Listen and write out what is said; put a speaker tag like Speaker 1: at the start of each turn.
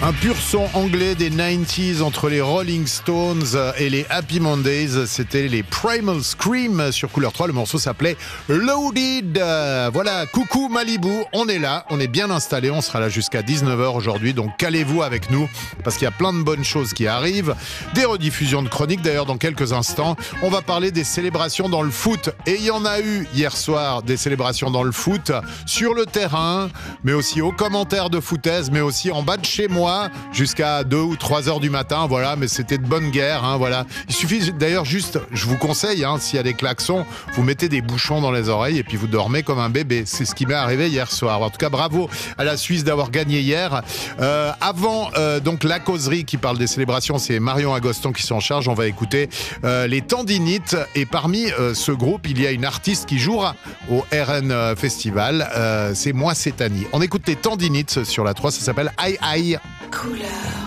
Speaker 1: Un pur son anglais des 90s entre les Rolling Stones et les Happy Mondays. C'était les Primal Scream sur Couleur 3. Le morceau s'appelait Loaded. Voilà, coucou Malibu, on est là, on est bien installé. On sera là jusqu'à 19h aujourd'hui. Donc calez-vous avec nous parce qu'il y a plein de bonnes choses qui arrivent. Des rediffusions de chroniques d'ailleurs dans quelques instants. On va parler des célébrations dans le foot. Et il y en a eu hier soir des célébrations dans le foot sur le terrain, mais aussi aux commentaires de foutaise, mais aussi en bas de chez moi jusqu'à 2 ou 3 heures du matin, voilà, mais c'était de bonne guerre, hein, voilà. Il suffit d'ailleurs juste, je vous conseille, hein, s'il y a des klaxons, vous mettez des bouchons dans les oreilles et puis vous dormez comme un bébé. C'est ce qui m'est arrivé hier soir. En tout cas, bravo à la Suisse d'avoir gagné hier. Avant donc la causerie qui parle des célébrations, c'est Marion Agoston qui s'en charge. On va écouter les Tendinites et parmi ce groupe, il y a une artiste qui jouera au RN Festival. C'est Moi c'est Annie. On écoute les Tendinites sur la 3, ça s'appelle Aïe Aïe.
Speaker 2: Couleur.